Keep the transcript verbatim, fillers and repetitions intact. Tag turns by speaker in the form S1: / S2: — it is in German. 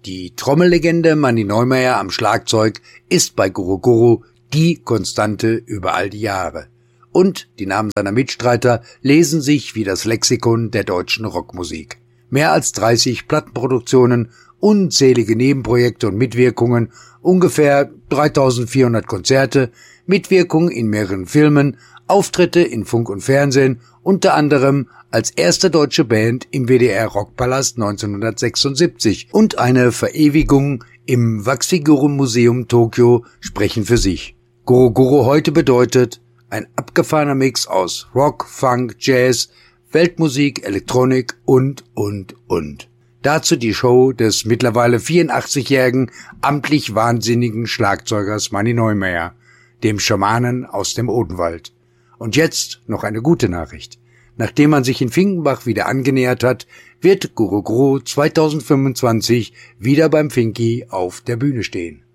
S1: Die Trommellegende Manni Neumeier am Schlagzeug ist bei Guru Guru die Konstante über all die Jahre. Und die Namen seiner Mitstreiter lesen sich wie das Lexikon der deutschen Rockmusik. Mehr als dreißig Plattenproduktionen, unzählige Nebenprojekte und Mitwirkungen, ungefähr dreitausendvierhundert Konzerte, Mitwirkung in mehreren Filmen, Auftritte in Funk und Fernsehen, unter anderem als erste deutsche Band im W D R Rockpalast neunzehnhundertsechsundsiebzig und eine Verewigung im Waksiguru-Museum Tokio sprechen für sich. Guru Guru heute bedeutet ein abgefahrener Mix aus Rock, Funk, Jazz, Weltmusik, Elektronik und, und, und. Dazu die Show des mittlerweile vierundachtzigjährigen, amtlich wahnsinnigen Schlagzeugers Manni Neumeier, dem Schamanen aus dem Odenwald. Und jetzt noch eine gute Nachricht. Nachdem man sich in Finkenbach wieder angenähert hat, wird Guru Guru zweitausendfünfundzwanzig wieder beim Finki auf der Bühne stehen.